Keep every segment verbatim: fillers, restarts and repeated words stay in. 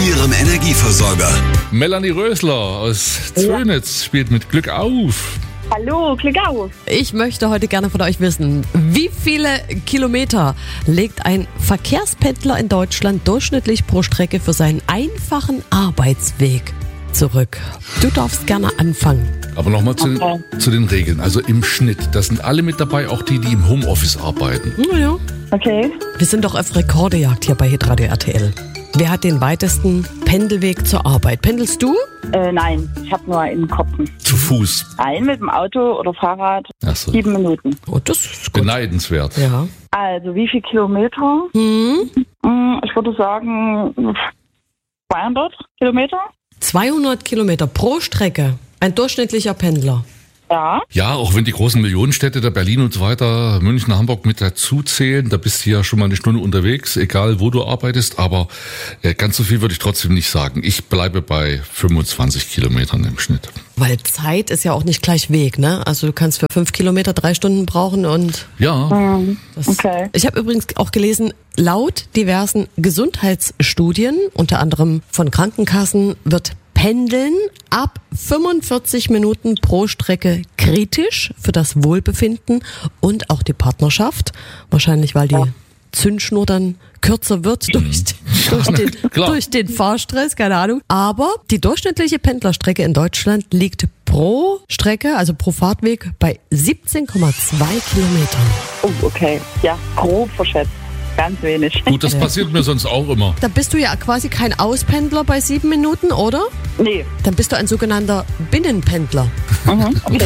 Ihrem Energieversorger. Melanie Rösler aus Zwönitz spielt mit Glück auf. Hallo, Glück auf. Ich möchte heute gerne von euch wissen, wie viele Kilometer legt ein Verkehrspendler in Deutschland durchschnittlich pro Strecke für seinen einfachen Arbeitsweg zurück? Du darfst gerne anfangen. Aber nochmal zu, Okay. zu den Regeln. Also im Schnitt, das sind alle mit dabei, auch die, die im Homeoffice arbeiten. Naja. Okay. Wir sind doch auf Rekordejagd hier bei Hitradio R T L. Wer hat den weitesten Pendelweg zur Arbeit? Pendelst du? Äh, nein, ich habe nur einen Koppen. Zu Fuß. Ein mit dem Auto oder Fahrrad, Ach so. sieben Minuten. Oh, das ist gut. Beneidenswert. Ja. Also, wie viel Kilometer? Hm? Hm, Ich würde sagen, zweihundert Kilometer. zweihundert Kilometer pro Strecke. Ein durchschnittlicher Pendler. Ja. Ja, auch wenn die großen Millionenstädte der Berlin und so weiter, München, Hamburg mit dazu zählen, da bist du ja schon mal eine Stunde unterwegs, egal wo du arbeitest, aber äh, ganz so viel würde ich trotzdem nicht sagen. Ich bleibe bei fünfundzwanzig Kilometern im Schnitt. Weil Zeit ist ja auch nicht gleich Weg, ne? Also du kannst für fünf Kilometer drei Stunden brauchen und Ja, Hm, das. Okay. Ich habe übrigens auch gelesen, laut diversen Gesundheitsstudien, unter anderem von Krankenkassen, wird Pendeln ab fünfundvierzig Minuten pro Strecke kritisch für das Wohlbefinden und auch die Partnerschaft. Wahrscheinlich, weil die Zündschnur dann kürzer wird durch, durch, den, klar. durch den Fahrstress, keine Ahnung. Aber die durchschnittliche Pendlerstrecke in Deutschland liegt pro Strecke, also pro Fahrtweg, bei siebzehn Komma zwei Kilometern. Oh, okay. Ja, grob verschätzt. Ganz wenig. gut, das passiert mir sonst auch immer. Da bist du ja quasi kein Auspendler bei sieben Minuten, oder? Nee. Dann bist du ein sogenannter Binnenpendler. Mhm, okay.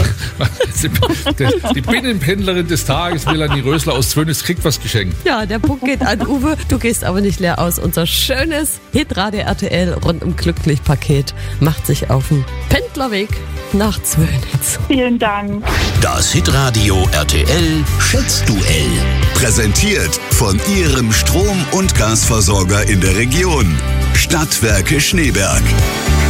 Die Binnenpendlerin des Tages, Melanie Rösler aus Zwönitz, kriegt was geschenkt. Ja, der Punkt geht an Uwe. Du gehst aber nicht leer aus. Unser schönes Hitradio R T L rundum glücklich Paket macht sich auf den Pendlerweg nach Zwönitz. Vielen Dank. Das Hitradio R T L Schätzduell. Präsentiert von Ihrem Strom- und Gasversorger in der Region. Stadtwerke Schneeberg.